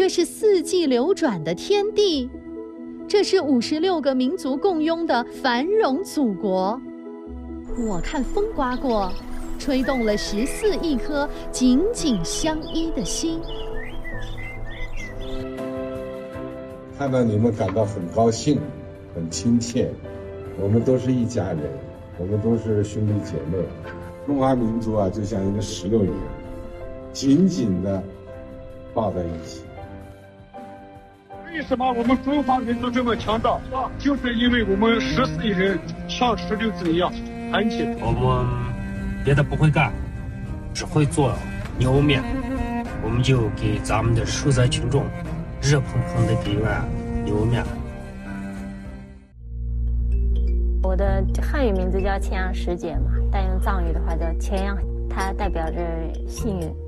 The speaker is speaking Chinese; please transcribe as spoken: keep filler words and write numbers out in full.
这是四季流转的天地，这是五十六个民族共拥的繁荣祖国。我看风刮过，吹动了十四亿颗紧紧相依的心。 看到你们感到很高兴，很亲切。我们都是一家人，我们都是兄弟姐妹。中华民族啊，就像一个石榴一样，紧紧地抱在一起。 为什么我们中华民族这么强大？就是因为我们十四亿人像石榴子一样团结。 我们别的不会干，只会做牛肉面，我们就给咱们的受灾群众热腾腾的给碗牛肉面。 我的汉语名字叫钱阳师姐嘛，但用藏语的话叫钱阳，它代表着幸运。